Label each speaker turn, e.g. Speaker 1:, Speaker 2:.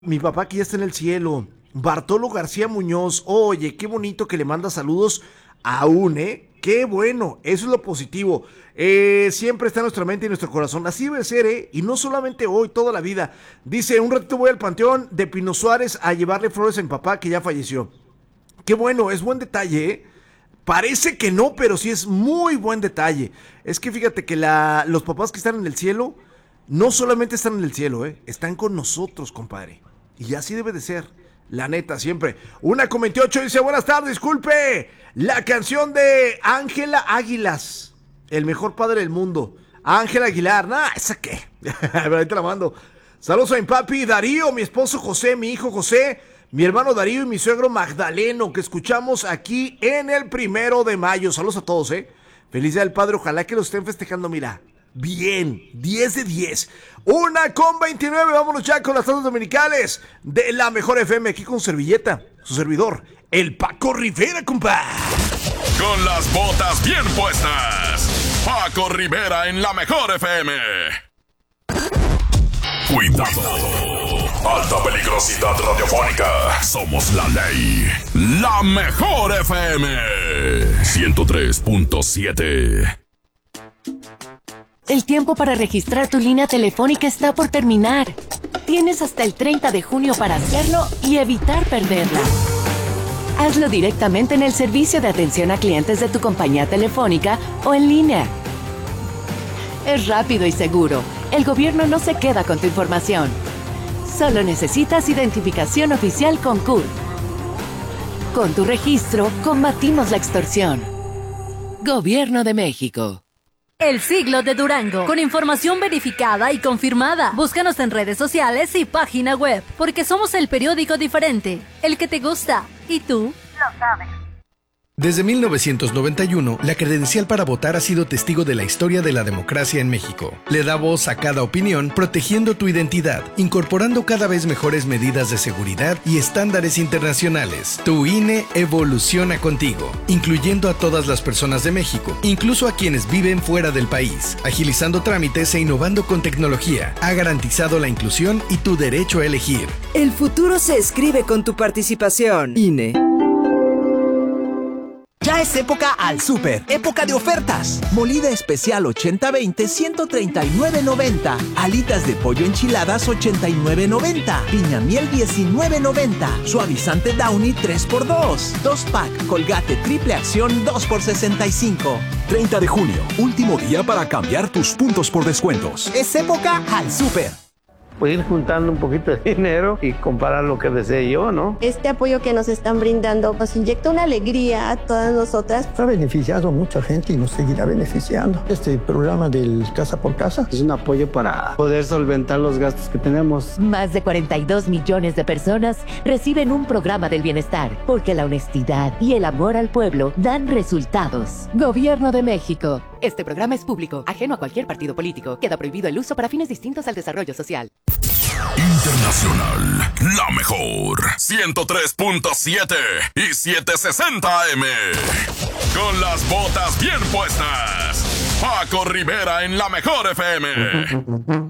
Speaker 1: Mi papá que ya está en el cielo. Bartolo García Muñoz. Oye, qué bonito que le manda saludos aún, ¿eh? Qué bueno, eso es lo positivo. Siempre está en nuestra mente y en nuestro corazón. Así debe ser, ¿eh? Y no solamente hoy, toda la vida. Dice, un ratito voy al panteón de Pino Suárez a llevarle flores a mi papá que ya falleció. Qué bueno, es buen detalle, ¿eh? Parece que no, pero sí es muy buen detalle. Es que fíjate que los papás que están en el cielo, no solamente están en el cielo, están con nosotros, compadre. Y así debe de ser, la neta, siempre. 1:28 dice, buenas tardes, disculpe. La canción de Ángela Águilas, el mejor padre del mundo. Ángela Aguilar, ¿esa qué? Ahí te la mando. Saludos a mi papi Darío, mi esposo José, mi hijo José, mi hermano Darío y mi suegro Magdaleno, que escuchamos aquí en el 1 de mayo. Saludos a todos, Feliz Día del Padre, ojalá que lo estén festejando, mira. Bien, 10 de 10. 1:29, vámonos ya con las tandas dominicales de la mejor FM, aquí con servilleta, su servidor, el Paco Rivera, compa.
Speaker 2: Con las botas bien puestas, Paco Rivera en la mejor FM. Cuidado, alta peligrosidad radiofónica. Somos la ley, la mejor FM 103.7.
Speaker 3: El tiempo para registrar tu línea telefónica está por terminar. Tienes hasta el 30 de junio para hacerlo y evitar perderla. Hazlo directamente en el servicio de atención a clientes de tu compañía telefónica o en línea. Es rápido y seguro. El gobierno no se queda con tu información. Solo necesitas identificación oficial con CURP. Con tu registro, combatimos la extorsión. Gobierno de México.
Speaker 4: El Siglo de Durango, con información verificada y confirmada. Búscanos en redes sociales y página web, porque somos el periódico diferente, el que te gusta, y tú lo sabes.
Speaker 5: Desde 1991, la credencial para votar ha sido testigo de la historia de la democracia en México. Le da voz a cada opinión, protegiendo tu identidad, incorporando cada vez mejores medidas de seguridad y estándares internacionales. Tu INE evoluciona contigo, incluyendo a todas las personas de México, incluso a quienes viven fuera del país, agilizando trámites e innovando con tecnología. Ha garantizado la inclusión y tu derecho a elegir.
Speaker 6: El futuro se escribe con tu participación. INE.
Speaker 7: Ya es época al súper, época de ofertas. Molida especial 80-20, 139.90. Alitas de pollo enchiladas 89.90. Piña miel 19.90. Suavizante Downy 3x2. 2-pack Colgate triple acción 2x65.
Speaker 8: 30 de junio, último día para cambiar tus puntos por descuentos.
Speaker 7: Es época al súper.
Speaker 9: Pues ir juntando un poquito de dinero y comprar lo que desee yo, ¿no?
Speaker 10: Este apoyo que nos están brindando nos inyecta una alegría a todas nosotras.
Speaker 11: Ha beneficiado a mucha gente y nos seguirá beneficiando. Este programa del Casa por Casa
Speaker 9: es un apoyo para poder solventar los gastos que tenemos.
Speaker 3: Más de 42 millones de personas reciben un programa del bienestar, porque la honestidad y el amor al pueblo dan resultados. Gobierno de México. Este programa es público, ajeno a cualquier partido político. Queda prohibido el uso para fines distintos al desarrollo social.
Speaker 2: Internacional, la mejor 103.7 y 760 AM. Con las botas bien puestas, Paco Rivera en la mejor FM.